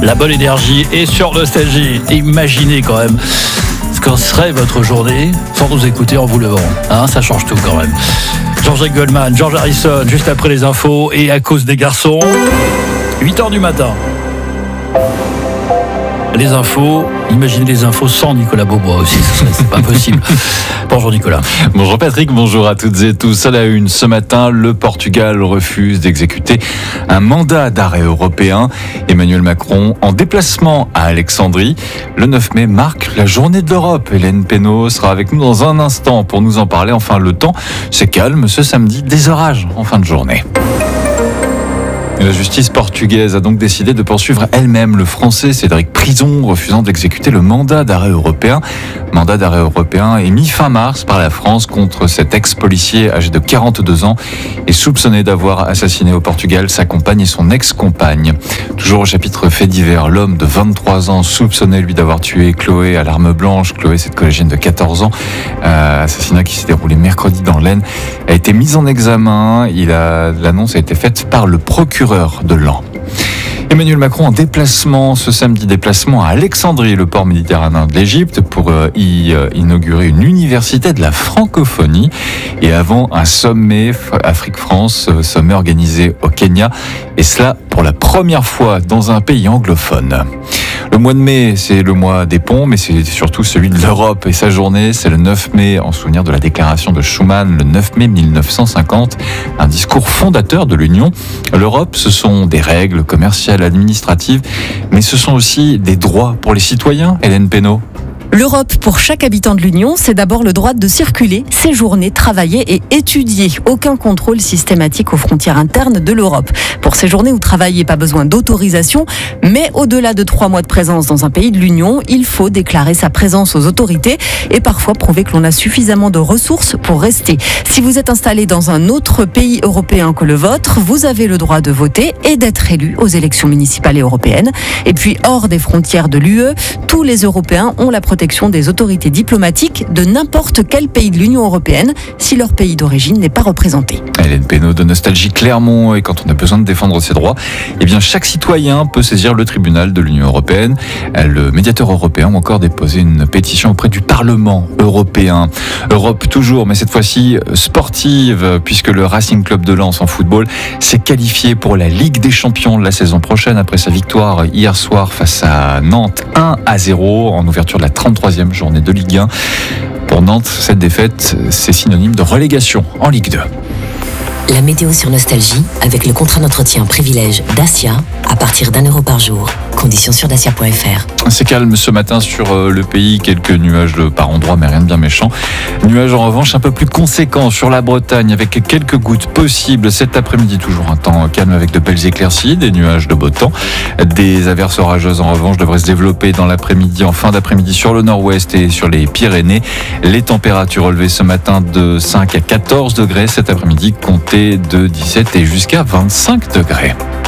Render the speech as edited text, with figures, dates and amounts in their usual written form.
La bonne énergie est sur Nostalgie. Imaginez quand même ce qu'en serait votre journée sans nous écouter en vous levant. Ça change tout quand même. George Goldman, George Harrison, juste après les infos et à cause des garçons, 8h du matin. Les infos, imaginez les infos sans Nicolas Beaubois aussi, c'est pas possible. Bonjour Nicolas. Bonjour Patrick, bonjour à toutes et tous. À la une, ce matin, le Portugal refuse d'exécuter un mandat d'arrêt européen. Emmanuel Macron en déplacement à Alexandrie. Le 9 mai marque la journée de l'Europe. Hélène Pénaud sera avec nous dans un instant pour nous en parler. Enfin, le temps c'est calme ce samedi, des orages en fin de journée. La justice portugaise a donc décidé de poursuivre elle-même le Français Cédric Prison, refusant d'exécuter le mandat d'arrêt européen. Mandat d'arrêt européen émis fin mars par la France contre cet ex-policier âgé de 42 ans et soupçonné d'avoir assassiné au Portugal sa compagne et son ex-compagne. Toujours au chapitre fait divers, l'homme de 23 ans soupçonné lui d'avoir tué Chloé à l'arme blanche. Chloé, cette collégienne de 14 ans, assassinat qui s'est déroulé mercredi dans l'Aisne, a été mis en examen. L'annonce a été faite par le procureur de l'Ain. Emmanuel Macron en déplacement ce samedi, déplacement à Alexandrie, le port méditerranéen de l'Égypte, pour y inaugurer une université de la francophonie et avant un sommet Afrique-France, sommet organisé au Kenya, et cela pour la première fois dans un pays anglophone. Le mois de mai, c'est le mois des ponts, mais c'est surtout celui de l'Europe. Et sa journée, c'est le 9 mai, en souvenir de la déclaration de Schuman, le 9 mai 1950, un discours fondateur de l'Union. L'Europe, ce sont des règles commerciales, administratives, mais ce sont aussi des droits pour les citoyens, Hélène Pénaud. L'Europe, pour chaque habitant de l'Union, c'est d'abord le droit de circuler, séjourner, travailler et étudier. Aucun contrôle systématique aux frontières internes de l'Europe. Pour séjourner ou travailler, pas besoin d'autorisation, mais au-delà de 3 mois de présence dans un pays de l'Union, il faut déclarer sa présence aux autorités et parfois prouver que l'on a suffisamment de ressources pour rester. Si vous êtes installé dans un autre pays européen que le vôtre, vous avez le droit de voter et d'être élu aux élections municipales et européennes. Et puis, hors des frontières de l'UE, tous les Européens ont la protection des autorités diplomatiques de n'importe quel pays de l'Union européenne si leur pays d'origine n'est pas représenté. Hélène Pénaud de Nostalgie Clermont. Et quand on a besoin de défendre ses droits, chaque citoyen peut saisir le tribunal de l'Union européenne, le médiateur européen, ou encore déposer une pétition auprès du Parlement européen. Europe toujours, mais cette fois-ci sportive, puisque le Racing Club de Lens en football s'est qualifié pour la Ligue des Champions de la saison prochaine après sa victoire hier soir face à Nantes 1-0 en ouverture de la 33e journée de Ligue 1. Pour Nantes, cette défaite, c'est synonyme de relégation en Ligue 2. La météo sur Nostalgie avec le contrat d'entretien privilège Dacia à partir d'€1 par jour. Conditions sur dacia.fr. C'est calme ce matin sur le pays, quelques nuages par endroits mais rien de bien méchant. Nuages en revanche un peu plus conséquents sur la Bretagne avec quelques gouttes possibles cet après-midi. Toujours un temps calme avec de belles éclaircies, des nuages de beau temps. Des averses orageuses en revanche devraient se développer dans l'après-midi, en fin d'après-midi sur le nord-ouest et sur les Pyrénées. Les températures relevées ce matin de 5 à 14 degrés, cet après-midi comptez de 17 et jusqu'à 25 degrés.